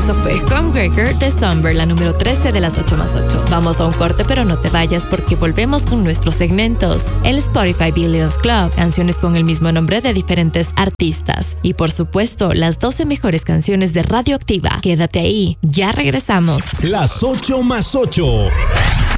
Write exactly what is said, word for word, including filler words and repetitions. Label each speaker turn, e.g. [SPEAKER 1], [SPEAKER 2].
[SPEAKER 1] Eso fue Homebreaker de Somber, la número trece de las ocho más ocho. Vamos a un corte, pero no te vayas porque volvemos con nuestros segmentos. El Spotify Billions Club, canciones con el mismo nombre de diferentes artistas. Y por supuesto, las doce mejores canciones de Radioactiva. Quédate ahí, ya regresamos.
[SPEAKER 2] Las ocho más ocho.